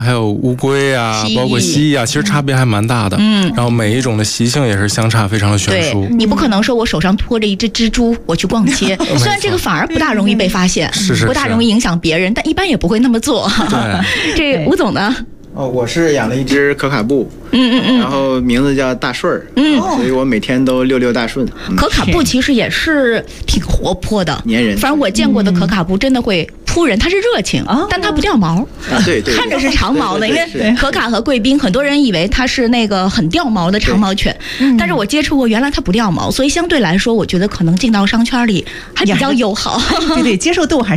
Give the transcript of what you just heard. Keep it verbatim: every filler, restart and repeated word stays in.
还有乌龟啊，包括蜥蜴啊，其实差别还蛮大的。 嗯， 然后每一种的习性也是相差非常的悬殊。 你不可能说我手上拖着一只蜘蛛我去逛街，虽然这个反而不大容易被发现， 是是不大容易影响别人，但一般也不会那么做。 对， 这吴总呢？ 哦，我是养了一只可卡布， 嗯嗯嗯， 然后名字叫大顺儿， 嗯， 所以我每天都遛遛大顺。 嗯、可卡布其实也是挺活泼的， 粘人。 反正我见过的可卡布真的会扑人，它是热情，嗯、但它不掉毛。 啊，对对， 看着是长毛的，因为可卡和贵宾，很多人以为它是那个很掉毛的长毛犬，但是我接触过，原来它不掉毛，所以相对来说，我觉得可能进到商圈里还比较友好， 对对，接受度还是。